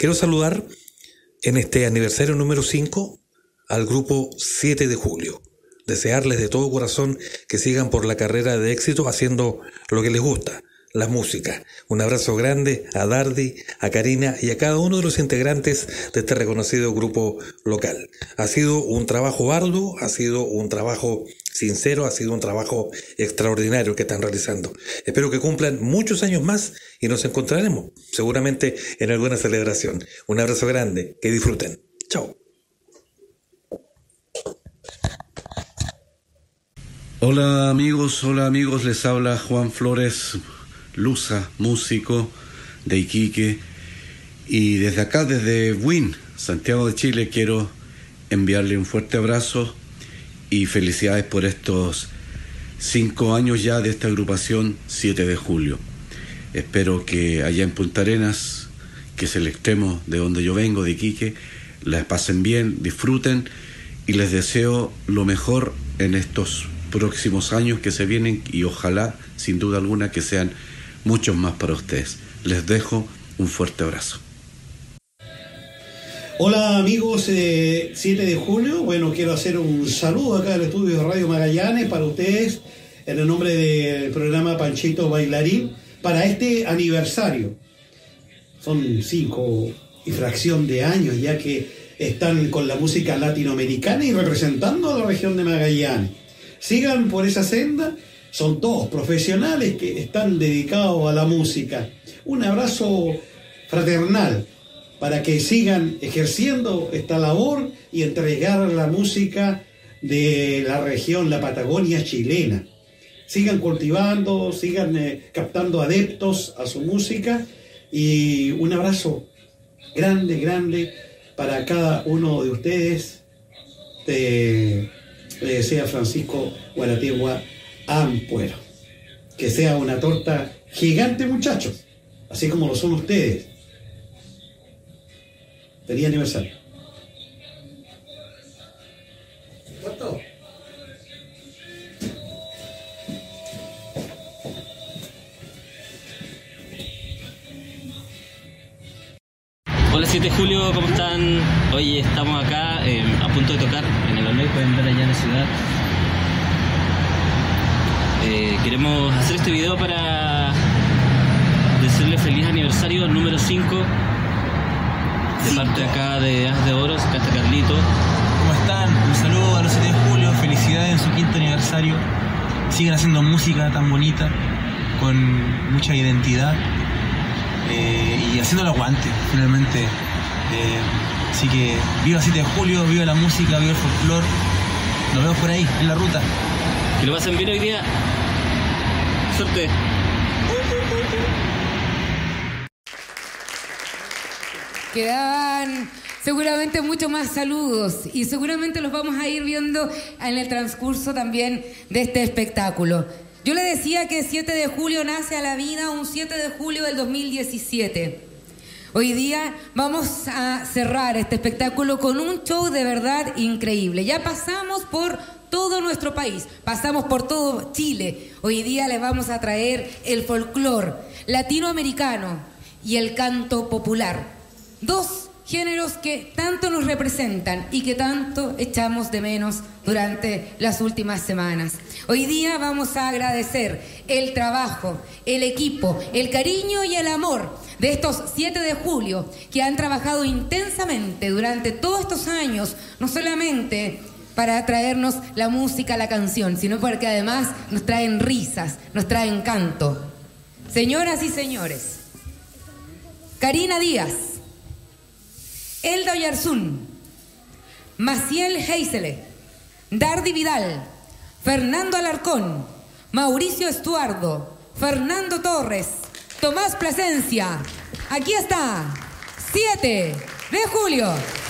Quiero saludar en este aniversario número 5 al grupo 7 de julio. Desearles de todo corazón que sigan por la carrera de éxito haciendo lo que les gusta, la música. Un abrazo grande a Dardi, a Karina y a cada uno de los integrantes de este reconocido grupo local. Ha sido un trabajo arduo, ha sido un trabajo sincero, ha sido un trabajo extraordinario que están realizando. Espero que cumplan muchos años más y nos encontraremos seguramente en alguna celebración. Un abrazo grande, que disfruten. Chao. Hola amigos, les habla Juan Flores Luza, músico de Iquique, y desde acá, desde Buin, Santiago de Chile, quiero enviarle un fuerte abrazo y felicidades por estos 5 años ya de esta agrupación 7 de julio. Espero que allá en Punta Arenas, que es el extremo de donde yo vengo, de Iquique, las pasen bien, disfruten, y les deseo lo mejor en estos próximos años que se vienen, y ojalá, sin duda alguna, que sean muchos más para ustedes. Les dejo un fuerte abrazo. Hola amigos, 7 de julio. Bueno, quiero hacer un saludo acá del estudio de Radio Magallanes para ustedes en el nombre del programa Panchito Bailarín para este aniversario. Son 5 y fracción de años ya que están con la música latinoamericana y representando a la región de Magallanes. Sigan por esa senda, son todos profesionales que están dedicados a la música. Un abrazo fraternal para que sigan ejerciendo esta labor y entregar la música de la región, la Patagonia chilena. Sigan cultivando, sigan captando adeptos a su música, y un abrazo grande para cada uno de ustedes. Le desea Francisco Guarategua Ampuero. Que sea una torta gigante, muchachos, así como lo son ustedes. Feliz aniversario. ¿Cuánto? Hola 7 de julio, ¿cómo están? Hoy estamos acá a punto de tocar en el Olmedo, pueden ver allá en la ciudad. Queremos hacer este video para decirle feliz aniversario número 5 de parte acá de As de Oros. Acá está Carlito. ¿Cómo están? Un saludo a los 7 de julio, felicidades en su 5º aniversario. Sigan haciendo música tan bonita, con mucha identidad. Y haciendo el aguante, finalmente. Así que viva 7 de julio, viva la música, viva el folclore. Nos vemos por ahí, en la ruta. Que lo pasen bien hoy día. Suerte. Quedan seguramente muchos más saludos y seguramente los vamos a ir viendo en el transcurso también de este espectáculo. Yo le decía que 7 de julio nace a la vida un 7 de julio del 2017. Hoy día vamos a cerrar este espectáculo con un show de verdad increíble. Ya pasamos por todo nuestro país, pasamos por todo Chile. Hoy día les vamos a traer el folclore latinoamericano y el canto popular. 2 géneros que tanto nos representan y que tanto echamos de menos durante las últimas semanas. Hoy día vamos a agradecer el trabajo, el equipo, el cariño y el amor de estos 7 de julio que han trabajado intensamente durante todos estos años, no solamente para traernos la música, la canción, sino porque además nos traen risas, nos traen canto. Señoras y señores, Karina Díaz, Elda Oyarzún, Maciel Heisele, Dardi Vidal, Fernando Alarcón, Mauricio Estuardo, Fernando Torres, Tomás Plasencia. Aquí está, 7 de julio.